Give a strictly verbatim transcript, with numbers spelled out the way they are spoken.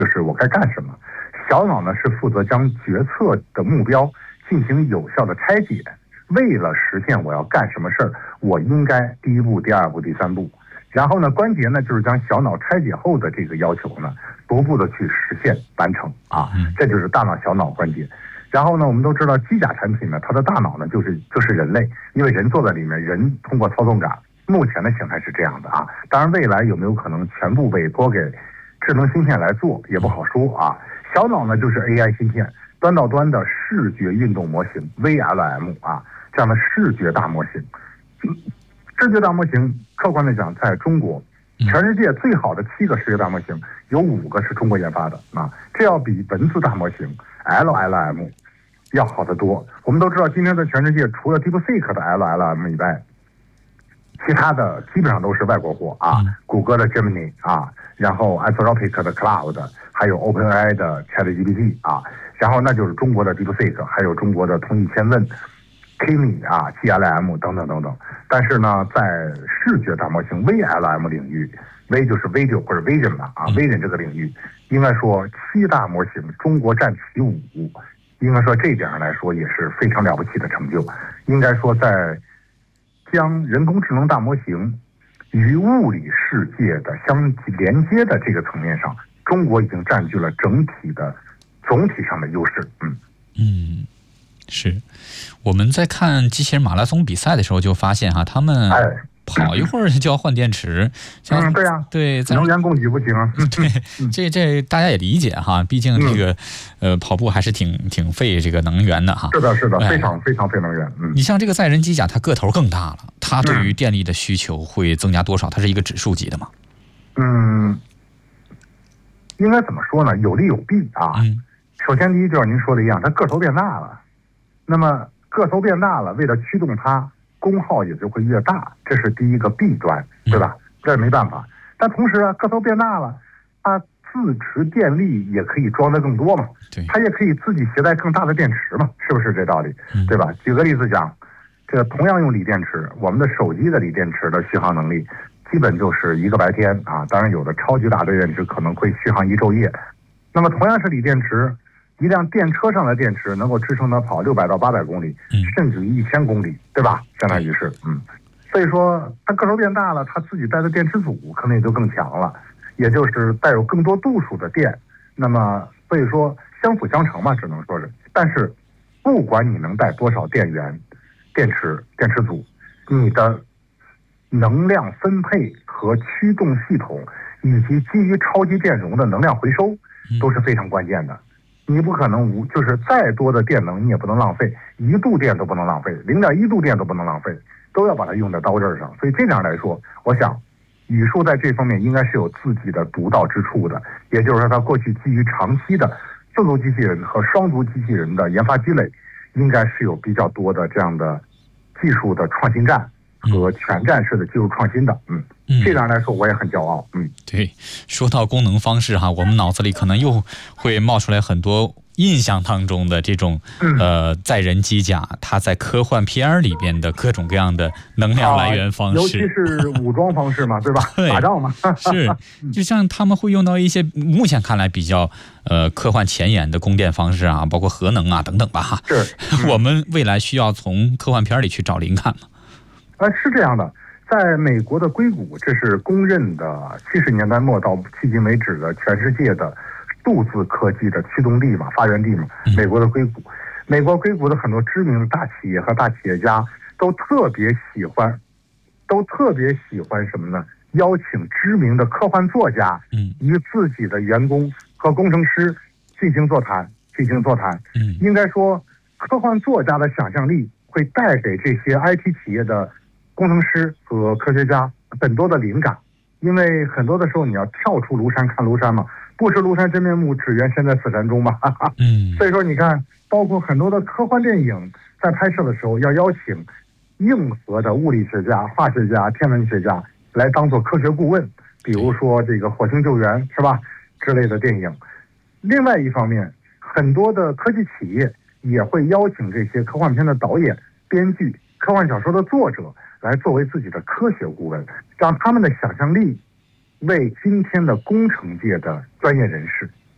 就是我该干什么。小脑呢是负责将决策的目标进行有效的拆解，为了实现我要干什么事儿，我应该第一步、第二步、第三步。然后呢，关节呢就是将小脑拆解后的这个要求呢，逐步的去实现完成啊，这就是大脑小脑关节。然后呢，我们都知道机甲产品呢，它的大脑呢就是就是人类，因为人坐在里面，人通过操纵杆，目前的形态是这样的啊。当然，未来有没有可能全部委托给智能芯片来做，也不好说啊。小脑呢就是 A I 芯片，端到端的视觉运动模型 V L M 啊，这样的视觉大模型。视觉大模型客观的讲，在中国，全世界最好的七个视觉大模型，有五个是中国研发的啊，这要比文字大模型 L L M 要好得多。我们都知道，今天在全世界除了 DeepSeek 的 L L M 以外，其他的基本上都是外国货啊，谷歌的 Gemini 啊，然后 Anthropic 的 Cloud， 还有 OpenAI 的 ChatGPT 啊，然后那就是中国的 DeepSeek， 还有中国的通义千问、Kimi 啊、G L M 等等等等。但是呢，在视觉大模型 V L M 领域 ，V 就是 video 或者 vision 吧啊 ，vision 这个领域，应该说七大模型中国占其五，应该说这一点上来说也是非常了不起的成就。应该说在将人工智能大模型与物理世界的相连接的这个层面上，中国已经占据了整体的总体上的优势。嗯嗯，是。我们在看机器人马拉松比赛的时候，就发现哈，他们跑一会儿就要换电池。 嗯，对呀、啊， 对， 能源供给不行啊。 对，这这大家也理解哈，毕竟这个、嗯、呃跑步还是挺挺费这个能源的哈。 是的，是的，非常、哎、非常费能源。嗯， 你像这个载人机甲，它个头更大了，它对于电力的需求会增加多少？它是一个指数级的吗？ 嗯，应该怎么说呢？有利有弊啊。嗯、首先，第一就像您说的一样，它个头变大了，那么个头变大了，为了驱动它，功耗也就会越大，这是第一个弊端，对吧？嗯、这没办法。但同时啊，个头变大了，它自持电力也可以装得更多嘛，它也可以自己携带更大的电池嘛，是不是这道理？嗯、对吧？举个例子讲，这个同样用锂电池，我们的手机的锂电池的续航能力基本就是一个白天啊，当然有的超级大的电池可能会续航一昼夜。那么同样是锂电池，一辆电车上的电池能够支撑它跑六百到八百公里，嗯、甚至于一千公里，对吧？相当于是，嗯，所以说它个头变大了，它自己带的电池组可能也就更强了，也就是带有更多度数的电。那么所以说相辅相成嘛，只能说是。但是不管你能带多少电源、电池、电池组，你的能量分配和驱动系统，以及基于超级电容的能量回收，都是非常关键的。你不可能无，就是再多的电能你也不能浪费，一度电都不能浪费，零点一度电都不能浪费，都要把它用在刀刃上。所以这样来说，我想宇树在这方面应该是有自己的独到之处的，也就是说，它过去基于长期的自足机器人和双足机器人的研发积累，应该是有比较多的这样的技术的创新战和全站式的技术创新的。嗯，这样来说我也很骄傲。嗯， 对，说到功能方式哈，我们脑子里可能又会冒出来很多印象当中的这种、嗯、呃载人机甲，它在科幻片里边的各种各样的能量来源方式， 啊、尤其是武装方式嘛，对吧？ 对， 打仗嘛， 是，就像他们会用到一些目前看来比较呃科幻前沿的供电方式啊，包括核能啊等等吧哈。 是， 嗯、我们未来需要从科幻片里去找灵感吗？ 呃，是这样的，在美国的硅谷，这是公认的七十年代末到迄今为止的全世界的数字科技的驱动力嘛，发源地嘛。美国的硅谷，美国硅谷的很多知名的大企业和大企业家都特别喜欢，都特别喜欢什么呢？邀请知名的科幻作家，嗯，与自己的员工和工程师进行座谈，进行座谈。嗯，应该说，科幻作家的想象力会带给这些 I T 企业的工程师和科学家很多的灵感，因为很多的时候你要跳出庐山看庐山嘛，不识庐山真面目，只缘身在此山中嘛。哈哈嗯，所以说你看，包括很多的科幻电影在拍摄的时候，要邀请硬核的物理学家、化学家、天文学家来当做科学顾问，比如说这个《火星救援》是吧之类的电影。另外一方面，很多的科技企业也会邀请这些科幻片的导演、编剧、科幻小说的作者来作为自己的科学顾问，让他们的想象力为今天的工程界的专业人士